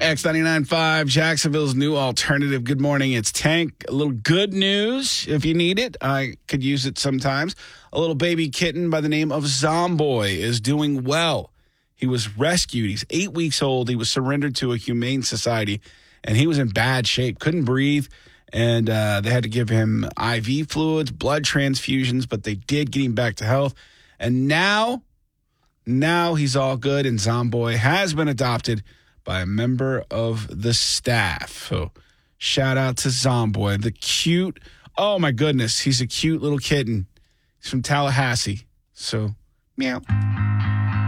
X99.5, Jacksonville's new alternative. Good morning. It's Tank. A little good news if you need it. I could use it sometimes. A little baby kitten by the name of Zomboy is doing well. He was rescued. He's 8 weeks old. He was surrendered to a humane society, and he was in bad shape. Couldn't breathe, and they had to give him IV fluids, blood transfusions, but they did get him back to health. And now he's all good, and Zomboy has been adopted by a member of the staff. So shout out to Zomboy, the cute, oh my goodness, he's a cute little kitten. He's from Tallahassee. So, meow.